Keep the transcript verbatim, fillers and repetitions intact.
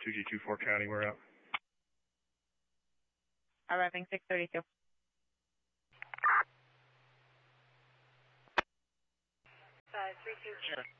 two G two four County, we're out. Arriving six thirty-two. Five three two.